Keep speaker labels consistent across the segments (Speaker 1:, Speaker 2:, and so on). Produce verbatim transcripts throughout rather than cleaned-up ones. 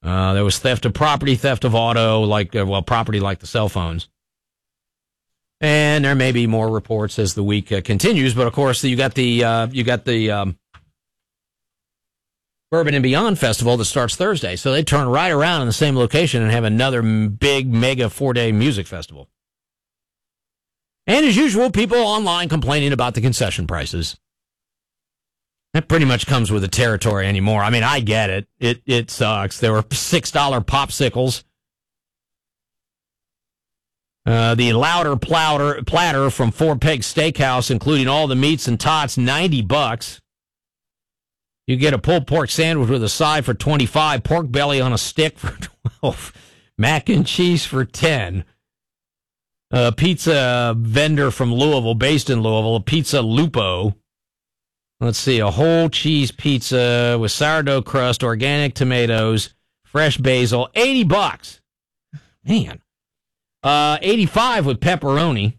Speaker 1: Uh, there was theft of property, theft of auto, like uh, well, property like the cell phones. And there may be more reports as the week uh, continues, but of course you got the uh, you got the um, Bourbon and Beyond Festival that starts Thursday, so they turn right around in the same location and have another big mega four day music festival. And as usual, people online complaining about the concession prices. That pretty much comes with the territory anymore. I mean, I get it. It it sucks. There were six dollar popsicles. Uh, the Louder Platter, platter from Four Peg Steakhouse, including all the meats and tots, ninety bucks. You get a pulled pork sandwich with a side for twenty-five, pork belly on a stick for twelve, mac and cheese for ten. A pizza vendor from Louisville, based in Louisville, a Pizza Lupo. Let's see, a whole cheese pizza with sourdough crust, organic tomatoes, fresh basil, eighty bucks. Man. Uh, eighty-five with pepperoni.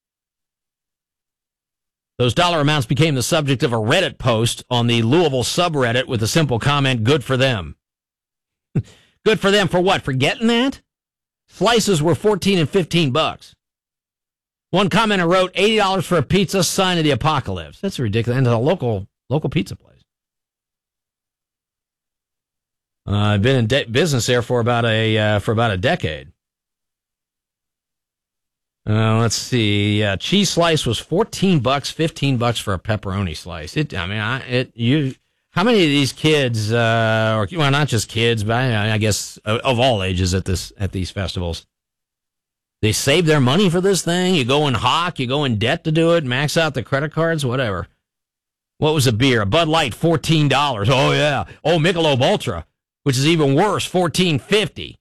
Speaker 1: Those dollar amounts became the subject of a Reddit post on the Louisville subreddit with a simple comment, good for them. Good for them for what? For getting that? Slices were fourteen and fifteen bucks. One commenter wrote, eighty dollars for a pizza, sign of the apocalypse. That's ridiculous. And it's a local, local pizza place. Uh, I've been in de- business there for about a, uh, for about a decade. Uh, let's see. Uh, cheese slice was fourteen bucks, fifteen bucks for a pepperoni slice. It, I mean, I, it, you, how many of these kids, uh, or, well, not just kids, but I, I guess of, of all ages at this, at these festivals, they save their money for this thing? You go in hock, you go in debt to do it, max out the credit cards, whatever. What was a beer? A Bud Light, fourteen dollars. Oh, yeah. Oh, Michelob Ultra, which is even worse, fourteen fifty.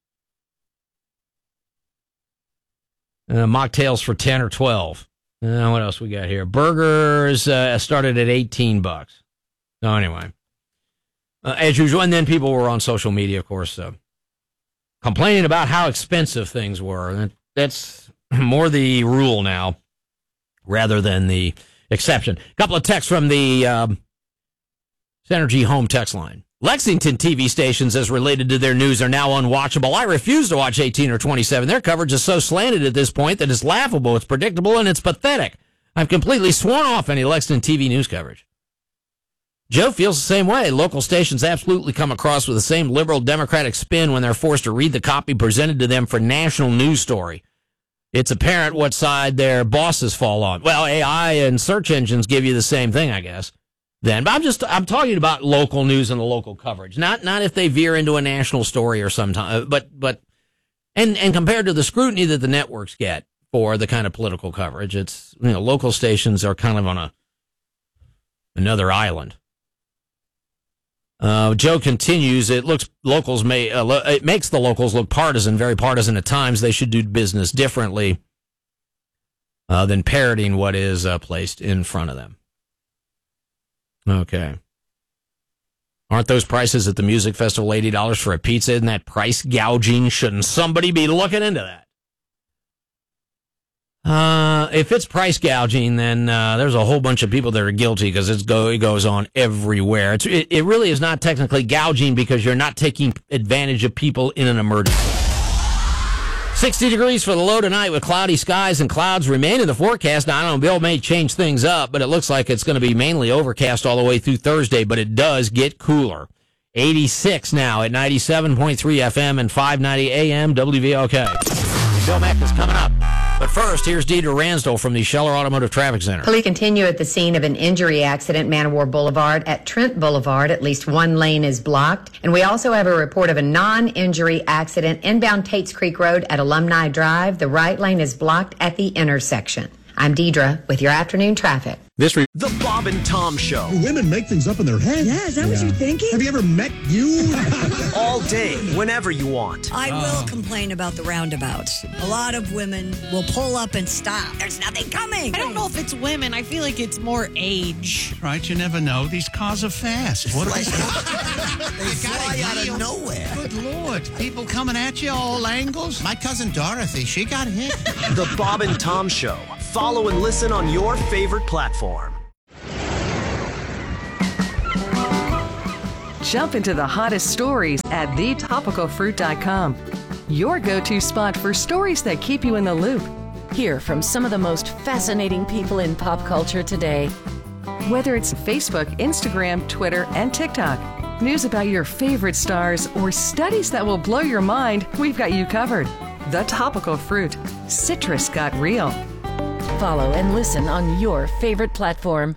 Speaker 1: Uh, mocktails for ten or twelve. Uh, what else we got here? Burgers uh, started at eighteen bucks. So anyway, uh, as usual, and then people were on social media, of course, uh, complaining about how expensive things were. That, that's more the rule now rather than the exception. A couple of texts from the um, Synergy Home text line. Lexington T V stations, as related to their news, are now unwatchable. I refuse to watch eighteen or twenty-seven. Their coverage is so slanted at this point that it's laughable, it's predictable, and it's pathetic. I've completely sworn off any Lexington T V news coverage. Joe feels the same way. Local stations absolutely come across with the same liberal Democratic spin when they're forced to read the copy presented to them for national news story. It's apparent what side their bosses fall on. Well, A I and search engines give you the same thing, I guess. Then, but I'm just I'm talking about local news and the local coverage, not not if they veer into a national story or sometime, but but and and compared to the scrutiny that the networks get for the kind of political coverage, it's, you know, local stations are kind of on a another island. Uh, Joe continues. It looks locals may uh, lo- it makes the locals look partisan, very partisan at times. They should do business differently uh, than parroting what is uh, placed in front of them. Okay. Aren't those prices at the music festival eighty dollars for a pizza? Isn't that price gouging? Shouldn't somebody be looking into that? Uh, if it's price gouging, then uh, there's a whole bunch of people that are guilty because it's go, it goes on everywhere. It's, it, it really is not technically gouging because you're not taking advantage of people in an emergency. sixty degrees for the low tonight with cloudy skies, and clouds remain in the forecast. Now, I don't know, Bill may change things up, but it looks like it's going to be mainly overcast all the way through Thursday, but it does get cooler. eighty-six now at ninety-seven point three F M and five ninety A M W V L K. Bill Mack is coming up. But first, here's Deidre Ransdell from the Scheller Automotive Traffic Center.
Speaker 2: Police continue at the scene of an injury accident, Man of War Boulevard. At Trent Boulevard, at least one lane is blocked. And we also have a report of a non-injury accident inbound Tates Creek Road at Alumni Drive. The right lane is blocked at the intersection. I'm Deidre with your afternoon traffic.
Speaker 3: This re- The Bob and Tom Show.
Speaker 4: Do women make things up in their head?
Speaker 5: Yeah, is that yeah. what you're thinking?
Speaker 4: Have you ever met you?
Speaker 3: All day, whenever you want.
Speaker 5: I will complain about the roundabouts. A lot of women will pull up and stop. There's nothing coming.
Speaker 6: I don't know if it's women. I feel like it's more age.
Speaker 7: Right, you never know. These cars are fast. What
Speaker 8: like, they fly out of nowhere.
Speaker 7: Good Lord. People coming at you all angles.
Speaker 8: My cousin Dorothy, she got hit.
Speaker 3: The Bob and Tom Show. Follow and listen on your favorite platform.
Speaker 9: Jump into the hottest stories at the topical fruit dot com. Your go-to spot for stories that keep you in the loop.
Speaker 10: Hear from some of the most fascinating people in pop culture today.
Speaker 9: Whether it's Facebook, Instagram, Twitter, and TikTok, news about your favorite stars, or studies that will blow your mind, we've got you covered. The Topical Fruit. Citrus got real.
Speaker 10: Follow and listen on your favorite platform.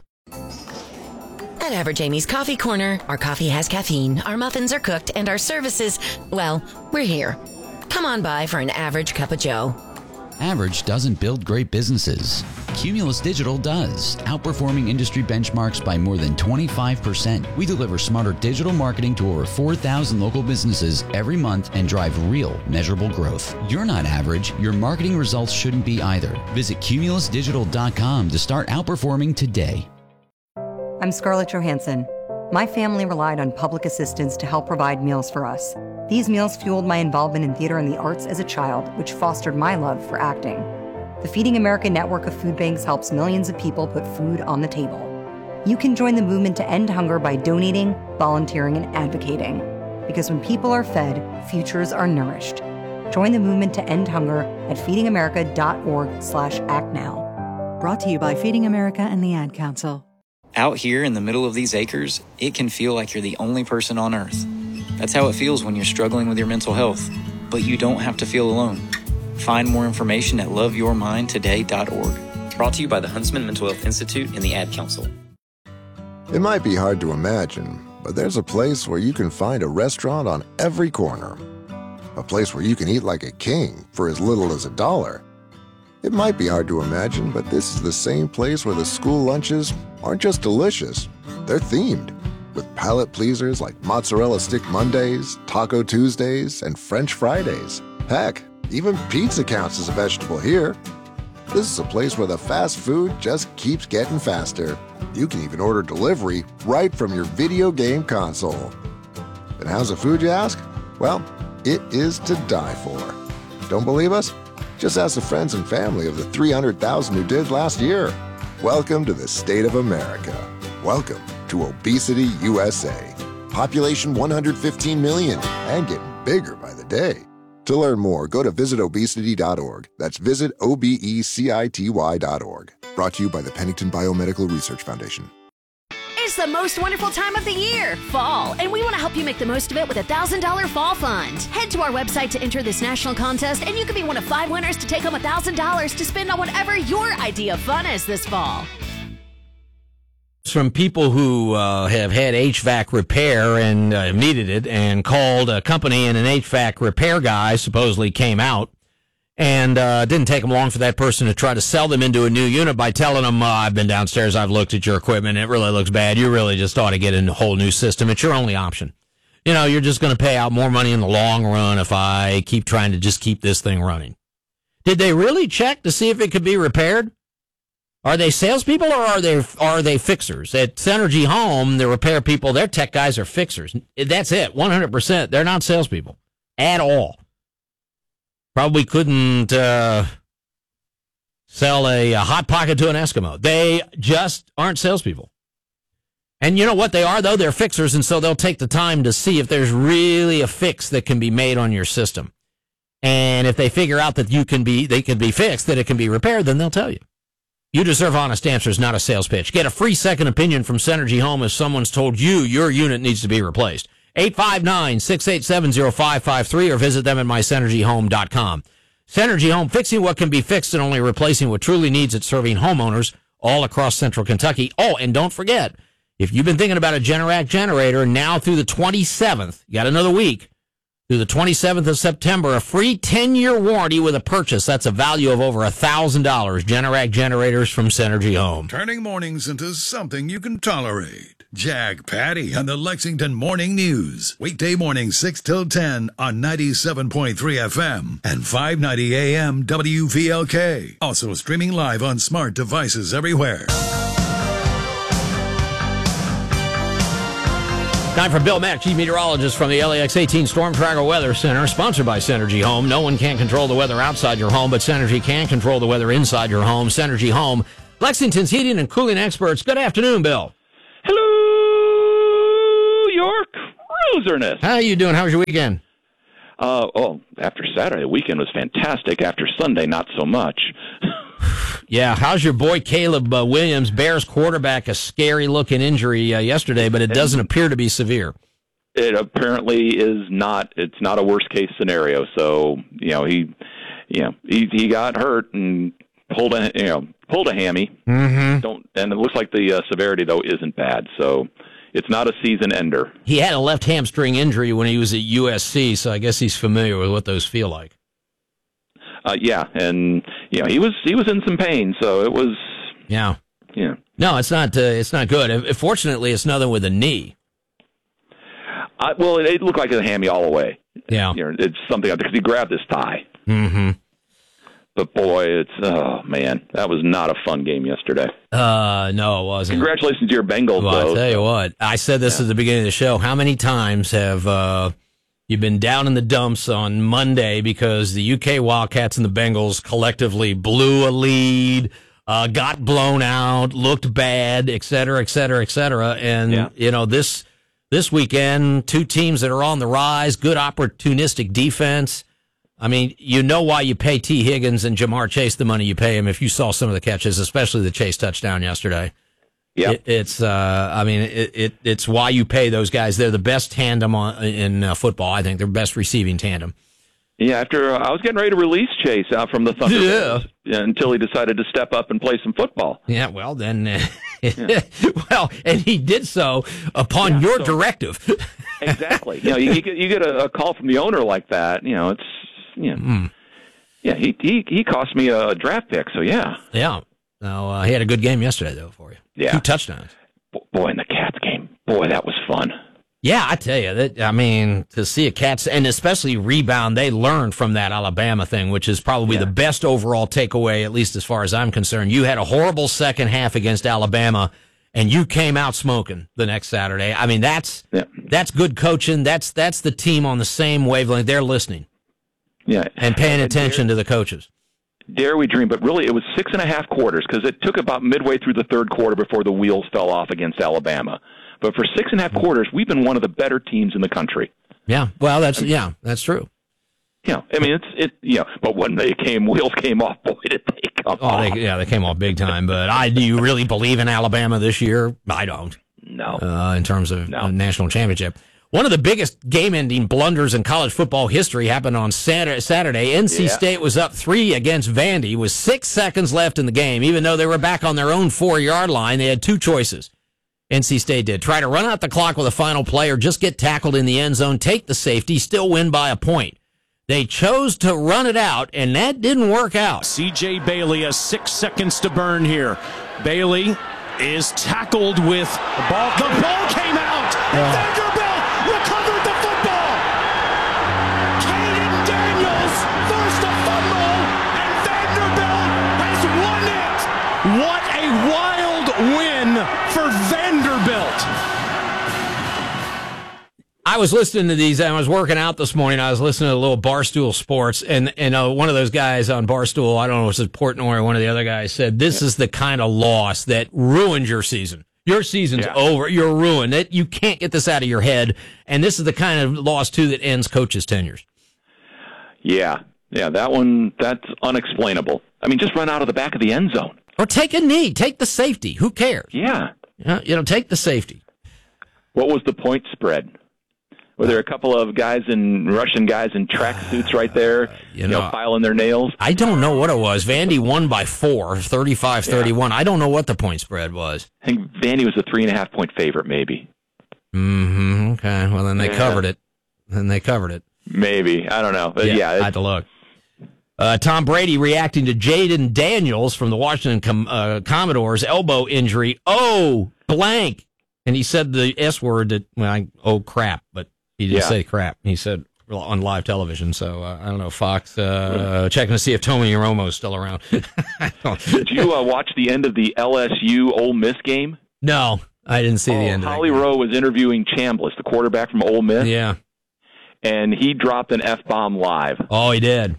Speaker 11: At Average Amy's Coffee Corner, our coffee has caffeine, our muffins are cooked, and our services, well, we're here. Come on by for an average cup of joe.
Speaker 12: Average doesn't build great businesses. Cumulus Digital does, outperforming industry benchmarks by more than twenty-five percent. We deliver smarter digital marketing to over four thousand local businesses every month and drive real, measurable growth. You're not average. Your marketing results shouldn't be either. Visit cumulus digital dot com to start outperforming today.
Speaker 13: I'm Scarlett Johansson. My family relied on public assistance to help provide meals for us. These meals fueled my involvement in theater and the arts as a child, which fostered my love for acting. The Feeding America network of food banks helps millions of people put food on the table. You can join the movement to end hunger by donating, volunteering, and advocating. Because when people are fed, futures are nourished. Join the movement to end hunger at feeding america dot org slash act now.
Speaker 14: Brought to you by Feeding America and the Ad Council.
Speaker 15: Out here in the middle of these acres, it can feel like you're the only person on Earth. That's how it feels when you're struggling with your mental health. But you don't have to feel alone. Find more information at love your mind today dot org. Brought to you by the Huntsman Mental Health Institute and the Ad Council.
Speaker 16: It might be hard to imagine, but there's a place where you can find a restaurant on every corner. A place where you can eat like a king for as little as a dollar. It might be hard to imagine, but this is the same place where the school lunches aren't just delicious, they're themed. With palate pleasers like Mozzarella Stick Mondays, Taco Tuesdays, and French Fridays. Heck, even pizza counts as a vegetable here. This is a place where the fast food just keeps getting faster. You can even order delivery right from your video game console. And how's the food, you ask? Well, it is to die for. Don't believe us? Just ask the friends and family of the three hundred thousand who did last year. Welcome to the state of America. Welcome to Obesity U S A. Population one hundred fifteen million and getting bigger by the day. To learn more, go to visit obesity dot org. That's visit O B E C I T Y dot org. Brought to you by the Pennington Biomedical Research Foundation.
Speaker 17: It's the most wonderful time of the year, fall, and we want to help you make the most of it with a one thousand dollars Fall Fund. Head to our website to enter this national contest, and you could be one of five winners to take home one thousand dollars to spend on whatever your idea of fun is this fall.
Speaker 1: From people who uh, have had H V A C repair and uh, needed it and called a company, and an H V A C repair guy supposedly came out and uh, didn't take them long for that person to try to sell them into a new unit by telling them, uh, I've been downstairs, I've looked at your equipment, it really looks bad. You really just ought to get a whole new system. It's your only option. You know, you're just going to pay out more money in the long run if I keep trying to just keep this thing running. Did they really check to see if it could be repaired? Are they salespeople or are they are they fixers? At Synergy Home, the repair people, their tech guys are fixers. That's it, one hundred percent. They're not salespeople at all. Probably couldn't uh, sell a, a Hot Pocket to an Eskimo. They just aren't salespeople. And you know what they are, though? They're fixers, and so they'll take the time to see if there's really a fix that can be made on your system. And if they figure out that you can be, they can be fixed, that it can be repaired, then they'll tell you. You deserve honest answers, not a sales pitch. Get a free second opinion from Synergy Home if someone's told you your unit needs to be replaced. eight five nine, six eight seven, zero five five three or visit them at my synergy home dot com. Synergy Home, fixing what can be fixed and only replacing what truly needs it, serving homeowners all across central Kentucky. Oh, and don't forget, if you've been thinking about a Generac generator, now through the twenty-seventh, you got another week, through the twenty-seventh of September, a free ten-year warranty with a purchase. That's a value of over one thousand dollars. Generac generators from Synergy Home.
Speaker 18: Turning mornings into something you can tolerate. Jag Patty on the Lexington Morning News. Weekday mornings six till ten on ninety-seven point three F M and five ninety A M W V L K. Also streaming live on smart devices everywhere.
Speaker 1: Time for Bill Mack, chief meteorologist from the L A X eighteen Storm Tracker Weather Center, sponsored by Synergy Home. No one can control the weather outside your home, but Synergy can control the weather inside your home. Synergy Home, Lexington's heating and cooling experts. Good afternoon, Bill.
Speaker 19: Hello, York. loserness.
Speaker 1: How are you doing? How was your weekend?
Speaker 19: Uh, oh, after Saturday, the weekend was fantastic. After Sunday, not so much.
Speaker 1: Yeah, how's your boy Caleb uh, Williams, Bears quarterback, a scary-looking injury uh, yesterday, but it doesn't appear to be severe.
Speaker 19: It apparently is not. It's not a worst-case scenario. So, you know, he, you know, he he got hurt and pulled a, you know, pulled a hammy.
Speaker 1: Mm-hmm.
Speaker 19: Don't, and it looks like the uh, severity though isn't bad. So, it's not a season ender.
Speaker 1: He had a left hamstring injury when he was at U S C, so I guess he's familiar with what those feel like.
Speaker 19: Uh, yeah, and you know he was he was in some pain, so it was.
Speaker 1: Yeah.
Speaker 19: Yeah.
Speaker 1: No, it's not. Uh, it's not good. Fortunately, it's nothing with a knee.
Speaker 19: I, well, it, it looked like a hammy all the way.
Speaker 1: Yeah.
Speaker 19: You know, it's something because he grabbed his thigh.
Speaker 1: Mm-hmm.
Speaker 19: But boy, it's oh man, that was not a fun game yesterday.
Speaker 1: Uh, no, it wasn't.
Speaker 19: Congratulations to your Bengals,
Speaker 1: well,
Speaker 19: though.
Speaker 1: I'll tell you what. I said this yeah. at the beginning of the show. How many times have uh, you been down in the dumps on Monday because the U K Wildcats and the Bengals collectively blew a lead, uh, got blown out, looked bad, et cetera, et cetera, et cetera. And,
Speaker 19: yeah.
Speaker 1: you know, this this weekend, two teams that are on the rise, good opportunistic defense. I mean, you know why you pay T. Higgins and Jamar Chase the money you pay him if you saw some of the catches, especially the Chase touchdown yesterday.
Speaker 19: Yeah,
Speaker 1: it, it's. Uh, I mean, it, it it's why you pay those guys. They're the best tandem on, in uh, football. I think they're best receiving tandem.
Speaker 19: Yeah, after uh, I was getting ready to release Chase out from the Thunder yeah. until he decided to step up and play some football.
Speaker 1: Yeah, well then, uh, yeah. well, and he did so upon yeah, your so, directive.
Speaker 19: Exactly. You know, you, you get you get a, a call from the owner like that. You know, it's you know, mm. yeah. He he he cost me a draft pick. So yeah.
Speaker 1: Yeah. No, uh, he had a good game yesterday though for you.
Speaker 19: Yeah,
Speaker 1: two touchdowns.
Speaker 19: Boy, in the Cats game, boy, that was fun.
Speaker 1: Yeah, I tell you that. I mean, to see a Cats and especially rebound, they learned from that Alabama thing, which is probably yeah. the best overall takeaway, at least as far as I'm concerned. You had a horrible second half against Alabama, and you came out smoking the next Saturday. I mean, that's
Speaker 19: yeah.
Speaker 1: that's good coaching. That's that's the team on the same wavelength. They're listening,
Speaker 19: yeah,
Speaker 1: and paying attention dare, to the coaches.
Speaker 19: Dare we dream? But really, it was six and a half quarters because it took about midway through the third quarter before the wheels fell off against Alabama. But for six and a half quarters, we've been one of the better teams in the country.
Speaker 1: Yeah, well, that's yeah, that's true.
Speaker 19: Yeah, I mean it's it. Yeah, but when they came, wheels came off. Boy, did they come
Speaker 1: oh,
Speaker 19: off!
Speaker 1: They, yeah, they came off big time. But I do you really believe in Alabama this year? I don't.
Speaker 19: No.
Speaker 1: Uh, in terms of
Speaker 19: no.
Speaker 1: uh, national championship, one of the biggest game-ending blunders in college football history happened on Saturday. Saturday. N C yeah. State was up three against Vandy with six seconds left in the game. Even though they were back on their own four-yard line, they had two choices. N C State did. Try to run out the clock with a final play or just get tackled in the end zone, take the safety, still win by a point. They chose to run it out, and that didn't work out.
Speaker 20: C J Bailey has six seconds to burn here. Bailey is tackled with the ball. The ball came out. Yeah. Vanderbilt recovered the football. Caden Daniels forced a fumble, and Vanderbilt has won it. What a wild win for Vanderbilt.
Speaker 1: I was listening to these. I was working out this morning. I was listening to a little Barstool Sports, and and uh, one of those guys on Barstool, I don't know if it was Portnoy or one of the other guys, said this yeah. is the kind of loss that ruins your season. Your season's yeah. over. You're ruined. It, you can't get this out of your head. And this is the kind of loss too that ends coaches' tenures.
Speaker 19: Yeah, yeah, that one that's unexplainable. I mean, just run out of the back of the end zone.
Speaker 1: Or take a knee. Take the safety. Who cares?
Speaker 19: Yeah.
Speaker 1: Uh, you know, take the safety.
Speaker 19: What was the point spread? Were there a couple of guys in Russian guys in tracksuits right there, uh, you, you know, know, filing their nails?
Speaker 1: I don't know what it was. Vandy won by four, thirty-five thirty-one. Yeah. I don't know what the point spread was.
Speaker 19: I think Vandy was a three and a half point favorite, maybe.
Speaker 1: Mm-hmm. Okay. Well, then they yeah. covered it. Then they covered it.
Speaker 19: Maybe. I don't know. But
Speaker 1: yeah,
Speaker 19: yeah
Speaker 1: I had to look. Uh, Tom Brady reacting to Jaden Daniels from the Washington Com- uh, Commodores elbow injury. Oh, blank. And he said the S word that, well, I, oh, crap, but he didn't yeah. say crap. He said on live television. So, uh, I don't know, Fox, uh, checking to see if Tony Romo's still around.
Speaker 19: Did you uh, watch the end of the L S U Ole Miss game?
Speaker 1: No, I didn't see
Speaker 19: oh,
Speaker 1: the end
Speaker 19: Holly
Speaker 1: of that.
Speaker 19: Rowe was interviewing Chambliss, the quarterback from Ole Miss.
Speaker 1: Yeah.
Speaker 19: And he dropped an F-bomb live.
Speaker 1: Oh, he did.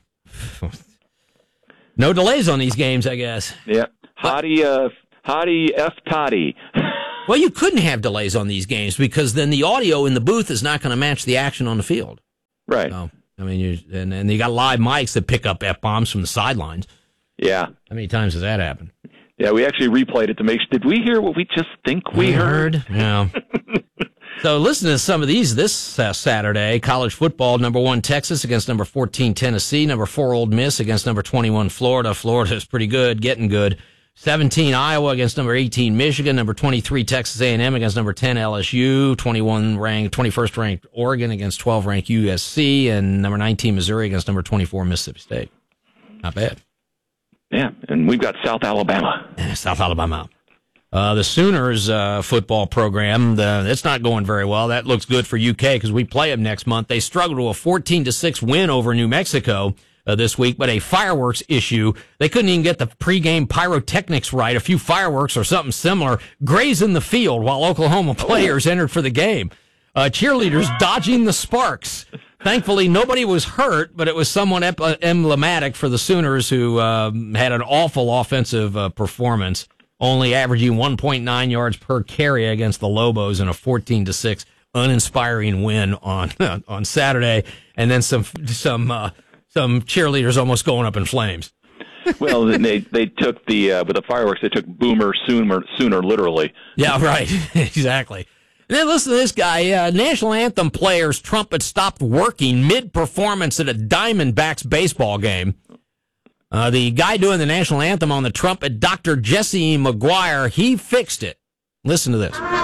Speaker 1: No delays on these games, I guess.
Speaker 19: Yeah. Hottie, uh, Hottie F. Toddy.
Speaker 1: Well, you couldn't have delays on these games because then the audio in the booth is not going to match the action on the field.
Speaker 19: Right.
Speaker 1: So, I mean, you, and, and you got live mics that pick up F-bombs from the sidelines.
Speaker 19: Yeah.
Speaker 1: How many times has that happened?
Speaker 19: Yeah, we actually replayed it to make sure. Did we hear what we just think we,
Speaker 1: we
Speaker 19: heard?
Speaker 1: heard? Yeah. So listen to some of these this uh, Saturday. College football, number one Texas against number fourteen Tennessee, number four Ole Miss against number twenty-one Florida. Florida is pretty good, getting good. seventeen Iowa against number eighteen Michigan, number twenty-three Texas A and M against number ten L S U, twenty-one ranked, twenty-first ranked Oregon against twelve ranked U S C, and number nineteen Missouri against number twenty-four Mississippi State. Not bad.
Speaker 19: Yeah, and we've got South Alabama.
Speaker 1: South Alabama. Uh, the Sooners uh, football program, the, it's not going very well. That looks good for U K because we play them next month. They struggled to a fourteen to six win over New Mexico uh, this week, but a fireworks issue. They couldn't even get the pregame pyrotechnics right. A few fireworks or something similar grazing the field while Oklahoma players entered for the game. Uh, cheerleaders dodging the sparks. Thankfully, nobody was hurt, but it was somewhat ep- emblematic for the Sooners, who uh, had an awful offensive uh, performance, only averaging one point nine yards per carry against the Lobos in a fourteen to six uninspiring win on on Saturday, and then some some uh, some cheerleaders almost going up in flames.
Speaker 19: Well, they they took the uh, with the fireworks. They took Boomer sooner sooner literally.
Speaker 1: Yeah, right. Exactly. And then listen to this guy. Uh, National Anthem player's trumpet stopped working mid-performance at a Diamondbacks baseball game. Uh, the guy doing the National Anthem on the trumpet, Doctor Jesse McGuire, he fixed it. Listen to this.